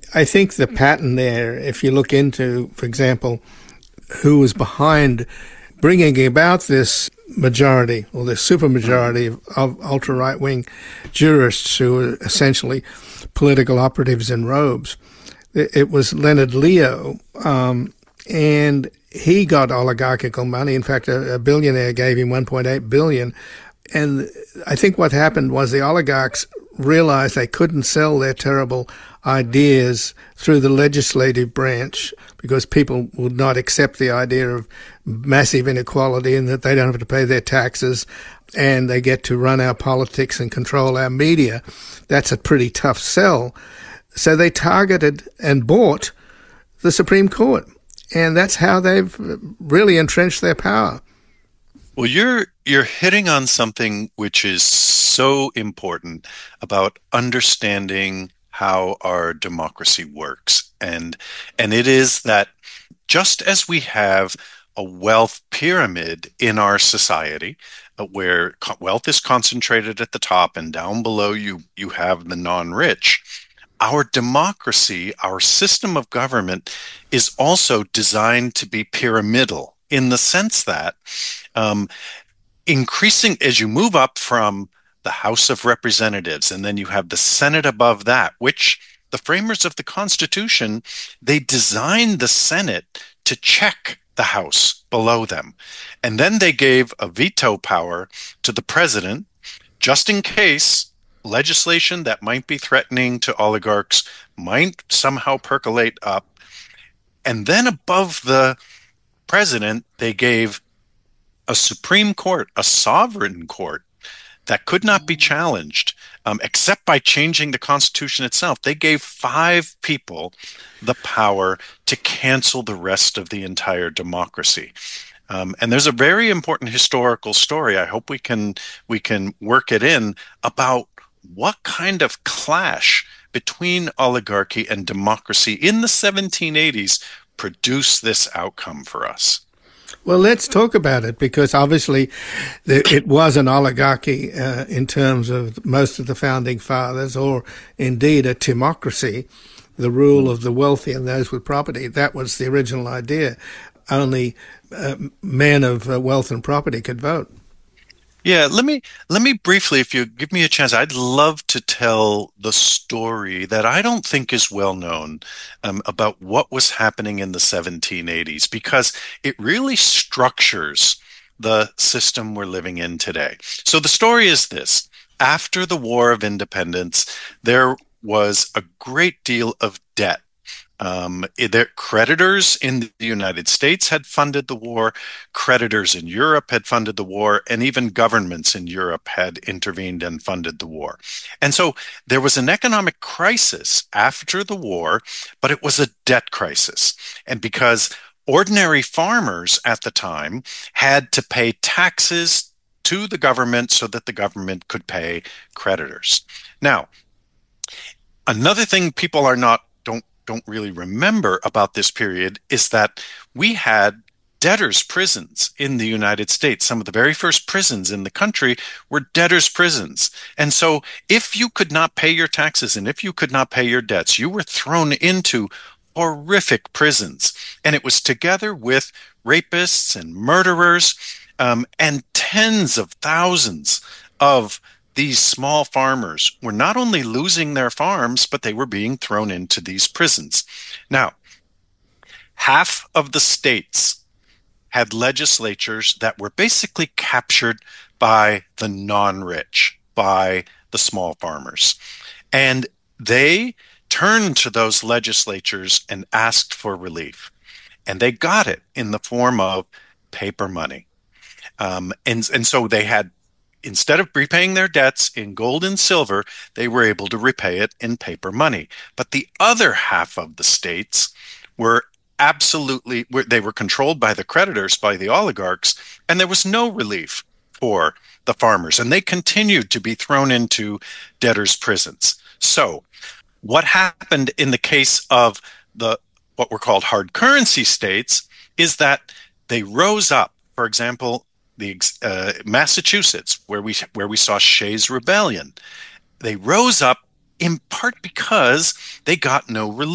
I think the pattern there, if you look into, for example, who was behind bringing about this majority or this supermajority of ultra-right-wing jurists who were essentially political operatives in robes. It was Leonard Leo, and he got oligarchical money. In fact, a billionaire gave him $1.8 billion. And I think what happened was the oligarchs realized they couldn't sell their terrible ideas through the legislative branch because people would not accept the idea of massive inequality and that they don't have to pay their taxes and they get to run our politics and control our media. That's a pretty tough sell. So they targeted and bought the Supreme Court. And that's how they've really entrenched their power. Well, you're hitting on something which is so important about understanding how our democracy works. And it is that just as we have a wealth pyramid in our society, where wealth is concentrated at the top and down below you have the non-rich, our democracy, our system of government is also designed to be pyramidal in the sense that increasing as you move up from the House of Representatives, and then you have the Senate above that, which the framers of the Constitution, they designed the Senate to check the House below them. And then they gave a veto power to the president just in case legislation that might be threatening to oligarchs might somehow percolate up. And then above the president, they gave a Supreme Court, a sovereign court that could not be challenged except by changing the Constitution itself. They gave 5 people the power to cancel the rest of the entire democracy. And there's a very important historical story. I hope we can work it in about what kind of clash between oligarchy and democracy in the 1780s produced this outcome for us. Well, let's talk about it, because obviously it was an oligarchy in terms of most of the founding fathers, or indeed a timocracy, the rule of the wealthy and those with property. That was the original idea. Only men of wealth and property could vote. Yeah, let me briefly, if you give me a chance, I'd love to tell the story that I don't think is well known about what was happening in the 1780s, because it really structures the system we're living in today. So the story is this. After the War of Independence, there was a great deal of debt. Their creditors in the United States had funded the war, creditors in Europe had funded the war, and even governments in Europe had intervened and funded the war. And so there was an economic crisis after the war, but it was a debt crisis. And because ordinary farmers at the time had to pay taxes to the government so that the government could pay creditors. Now, another thing people don't really remember about this period is that we had debtors' prisons in the United States. Some of the very first prisons in the country were debtors' prisons. And so if you could not pay your taxes and if you could not pay your debts, you were thrown into horrific prisons. And it was together with rapists and murderers and tens of thousands of these small farmers were not only losing their farms, but they were being thrown into these prisons. Now, half of the states had legislatures that were basically captured by the non-rich, by the small farmers. And they turned to those legislatures and asked for relief. And they got it in the form of paper money. And so they had, instead of repaying their debts in gold and silver, they were able to repay it in paper money. But the other half of the states were they were controlled by the creditors, by the oligarchs, and there was no relief for the farmers. And they continued to be thrown into debtors' prisons. So what happened in the case of what were called hard currency states is that they rose up. For example, Massachusetts, where we saw Shays' Rebellion, they rose up in part because they got no relief.